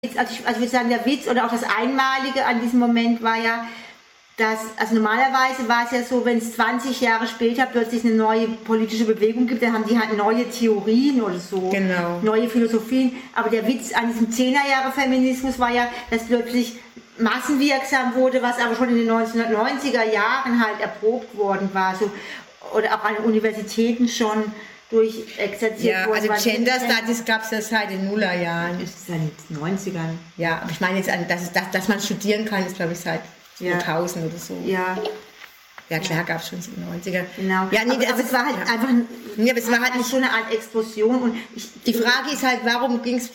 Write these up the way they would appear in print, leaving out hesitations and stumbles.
ich würde sagen, der Witz oder auch das Einmalige an diesem Moment war ja, dass, also normalerweise war es ja so, wenn es 20 Jahre später plötzlich eine neue politische Bewegung gibt, dann haben die halt neue Theorien oder so, genau. Neue Philosophien. Aber der Witz an diesem 10er-Jahre-Feminismus war ja, dass plötzlich massenwirksam wurde, was aber schon in den 1990er Jahren halt erprobt worden war. So, oder auch an Universitäten schon durchexerziert worden. Ja, also Gender Studies gab es ja seit den Nullerjahren. Das ist ja in den 90ern. Ja, aber ich meine jetzt, dass man studieren kann, ist glaube ich seit 2000 oder so. Ja. Ja, klar, gab es schon in den 90ern. Genau. Ja, nee, aber es war halt einfach aber es war halt nicht so eine Art Explosion. Und die Frage ist halt, warum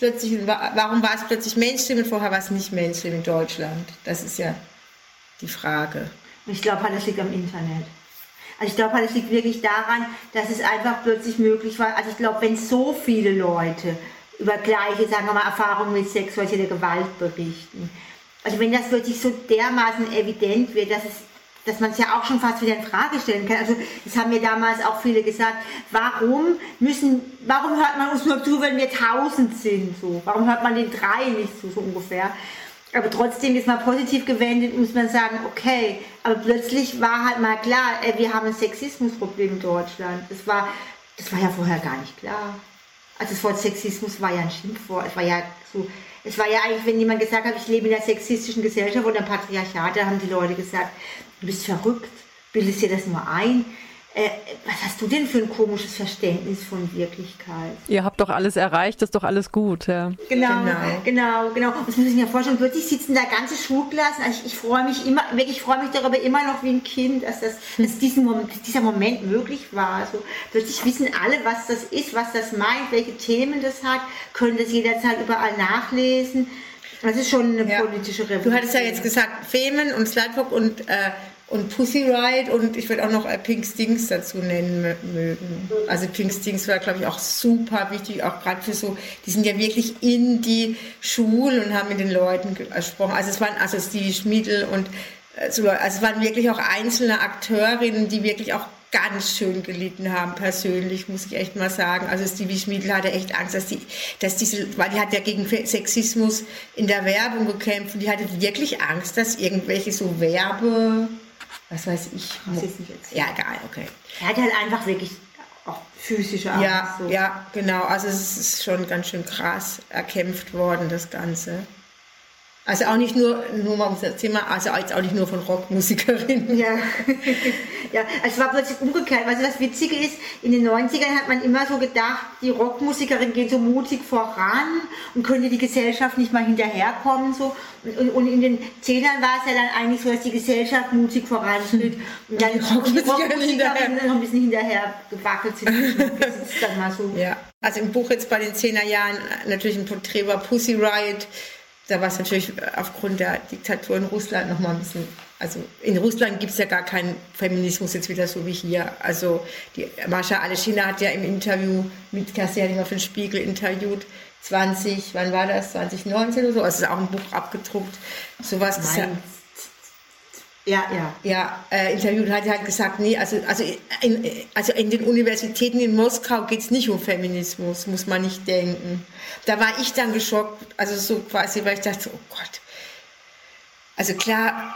war es plötzlich Mainstream und vorher war es nicht Mainstream in Deutschland? Das ist ja die Frage. Ich glaube halt, das liegt am Internet. Also ich glaube halt, es liegt wirklich daran, dass es einfach plötzlich möglich war. Also ich glaube, wenn so viele Leute über gleiche, sagen wir mal, Erfahrungen mit sexueller Gewalt berichten, also wenn das wirklich so dermaßen evident wird, dass man es ja auch schon fast wieder in Frage stellen kann. Also das haben mir damals auch viele gesagt, warum hört man uns nur zu, wenn wir 1000 sind? So? Warum hört man den 3 nicht zu, so ungefähr? Aber trotzdem ist mal positiv gewendet, muss man sagen, okay, aber plötzlich war halt mal klar, wir haben ein Sexismusproblem in Deutschland. Das war ja vorher gar nicht klar. Also das Wort Sexismus war ja ein Schimpfwort. Es war ja eigentlich, wenn jemand gesagt hat, ich lebe in einer sexistischen Gesellschaft oder einem Patriarchat, da haben die Leute gesagt, du bist verrückt, bildest dir das nur ein. Was hast du denn für ein komisches Verständnis von Wirklichkeit? Ihr habt doch alles erreicht, ist doch alles gut. Ja. Genau. Und das muss ich mir vorstellen, plötzlich sitzen da ganze Schulklassen, also ich freue mich darüber immer noch wie ein Kind, dass dieser Moment möglich war. Also plötzlich wissen alle, was das ist, was das meint, welche Themen das hat, können das jederzeit überall nachlesen. Das ist schon eine politische Revolution. Du hattest ja jetzt gesagt, Femen und Slutwalk und Pussy Riot und ich würde auch noch Pink Stings dazu nennen mögen. Also Pink Stings war, glaube ich, auch super wichtig, auch gerade für so, die sind ja wirklich in die Schulen und haben mit den Leuten gesprochen. Also es waren Stevie Schmiedl und also es waren wirklich auch einzelne Akteurinnen, die wirklich auch ganz schön gelitten haben, persönlich, muss ich echt mal sagen. Also Stevie Schmiedl hatte echt Angst, weil die hat ja gegen Sexismus in der Werbung gekämpft und die hatte wirklich Angst, dass irgendwelche so was weiß ich. Ja, egal, okay. Er hat halt einfach wirklich auch physische Angst. Ja, genau. Also es ist schon ganz schön krass erkämpft worden, das Ganze. Also auch nicht nur mal um das Thema, also auch nicht nur von Rockmusikerinnen. Ja, also es war plötzlich umgekehrt. Also das Witzige ist, in den 90ern hat man immer so gedacht, die Rockmusikerinnen gehen so mutig voran und könnte die Gesellschaft nicht mal hinterherkommen. So. Und in den 10ern war es ja dann eigentlich so, dass die Gesellschaft mutig voranschritt und dann die Rockmusikerinnen noch ein bisschen hinterher gewackelt sind. Das ist dann mal so. Ja, also im Buch jetzt bei den 10er Jahren natürlich ein Porträt war Pussy Riot. Da war es natürlich aufgrund der Diktatur in Russland nochmal ein bisschen, also in Russland gibt es ja gar keinen Feminismus jetzt wieder so wie hier. Also die Mascha Aleschina hat ja im Interview mit Kerstin Hellinger für den Spiegel interviewt, 2019 oder so, also ist auch ein Buch abgedruckt, sowas gesagt. Interviewt hat halt gesagt, nee, also in den Universitäten in Moskau geht es nicht um Feminismus, muss man nicht denken. Da war ich dann geschockt, also so quasi, weil ich dachte, oh Gott. Also klar,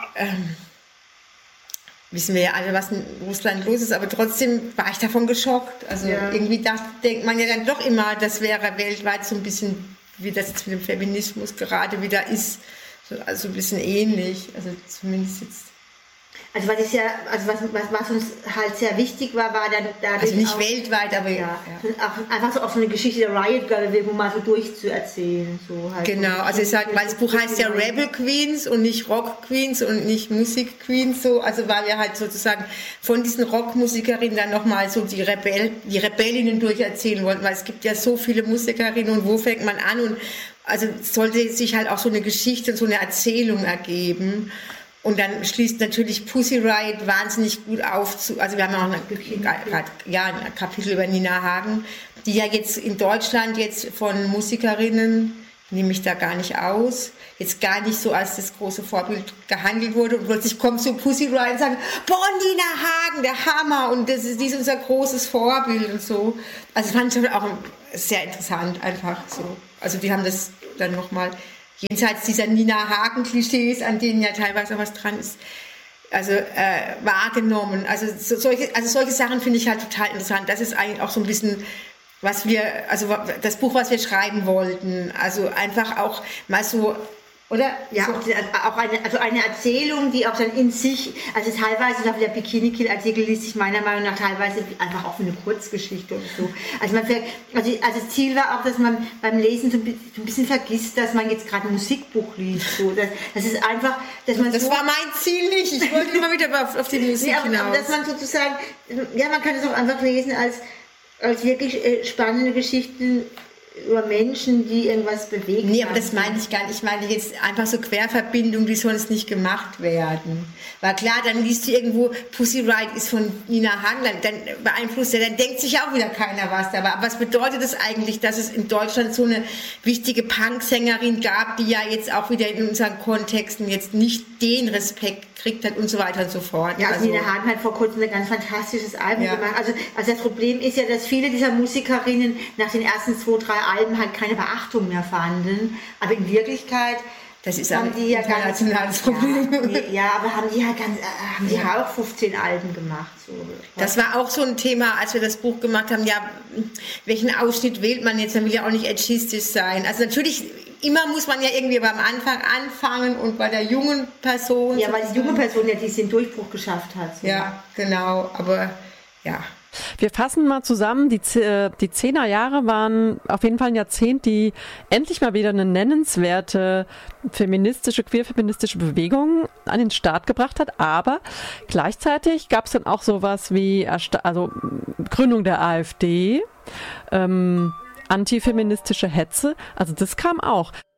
wissen wir ja alle, was in Russland los ist, aber trotzdem war ich davon geschockt. Also irgendwie denkt man ja dann doch immer, das wäre weltweit so ein bisschen, wie das jetzt mit dem Feminismus gerade wieder ist, also ein bisschen ähnlich, also zumindest jetzt. Also was uns halt sehr wichtig war dann dadurch also nicht auch, weltweit, aber auch einfach so auch so eine Geschichte der Riot Girl Bewegung mal so durchzuerzählen. So halt genau, so, also weil das Buch heißt ja Rebel Queens und nicht Rock Queens und nicht Musik Queens, so, also weil wir halt sozusagen von diesen Rockmusikerinnen dann nochmal so die Rebellinnen durcherzählen wollten, weil es gibt ja so viele Musikerinnen und wo fängt man an und also sollte sich halt auch so eine Geschichte und so eine Erzählung ergeben. Und dann schließt natürlich Pussy Riot wahnsinnig gut auf. Also wir haben auch ein Kapitel über Nina Hagen, die ja jetzt in Deutschland jetzt von Musikerinnen, nehme ich da gar nicht aus, jetzt gar nicht so als das große Vorbild gehandelt wurde. Und plötzlich kommt so Pussy Riot und sagt, boah, Nina Hagen, der Hammer und die ist unser großes Vorbild und so. Also fand ich auch sehr interessant einfach so. Also die haben das dann nochmal jenseits dieser Nina Hagen-Klischees, an denen ja teilweise auch was dran ist, also wahrgenommen. Also solche Sachen finde ich halt total interessant. Das ist eigentlich auch so ein bisschen, das Buch, was wir schreiben wollten. Also einfach auch mal so, oder? Ja, so. auch eine Erzählung, die auch dann in sich, also teilweise auf der Bikini-Kill-Artikel liest sich meiner Meinung nach teilweise einfach auch eine Kurzgeschichte und so. Also das Ziel war auch, dass man beim Lesen so ein bisschen vergisst, dass man jetzt gerade ein Musikbuch liest. So. Das ist einfach, dass man das war mein Ziel nicht. Ich wollte immer wieder auf die Musik hinaus. Aber dass man sozusagen, ja, man kann es auch einfach lesen als wirklich spannende Geschichten über Menschen, die irgendwas bewegen. Nee, aber das meine ich gar nicht. Ich meine jetzt einfach so Querverbindungen, die sonst nicht gemacht werden. Weil klar, dann liest du irgendwo, Pussy Riot ist von Nina Hagen, dann beeinflusst dann denkt sich auch wieder keiner was dabei. Aber was bedeutet das eigentlich, dass es in Deutschland so eine wichtige Punksängerin gab, die ja jetzt auch wieder in unseren Kontexten jetzt nicht den Respekt kriegt hat und so weiter und so fort. Ja, also Nina Hagen hat vor kurzem ein ganz fantastisches Album gemacht. Also das Problem ist ja, dass viele dieser Musikerinnen nach den ersten 2, 3 Alben halt keine Beachtung mehr fanden. Aber in Wirklichkeit das ist ein internationales Problem. Ja, aber haben die auch 15 Alben gemacht. So. Das war auch so ein Thema, als wir das Buch gemacht haben. Ja, welchen Ausschnitt wählt man jetzt? Man will ja auch nicht edgistisch sein. Also natürlich, immer muss man ja irgendwie beim Anfang anfangen und bei der jungen Person. Ja, weil die junge Person ja den Durchbruch geschafft hat. So. Ja, genau. Aber ja. Wir fassen mal zusammen, die 10er Jahre waren auf jeden Fall ein Jahrzehnt, die endlich mal wieder eine nennenswerte queer-feministische Bewegung an den Start gebracht hat, aber gleichzeitig gab es dann auch sowas wie Gründung der AfD, antifeministische Hetze, also das kam auch.